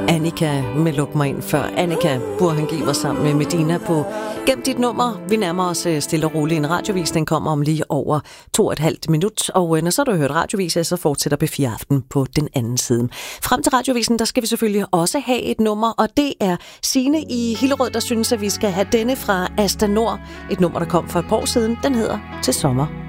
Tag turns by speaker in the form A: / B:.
A: Annika med Luk mig ind før. Annika Burhan var sammen med Medina på Gem dit nummer. Vi nærmer os stille og roligt. En radiovis, den kommer om lige over 2,5 minut. Og når så du har hørt radiovis, så fortsætter P4 Aften på den anden side. Frem til radiovisen, der skal vi selvfølgelig også have et nummer, og det er Signe i Hillerød, der synes, at vi skal have denne fra Asta Nord. Et nummer, der kom for et par år siden. Den hedder Til sommer.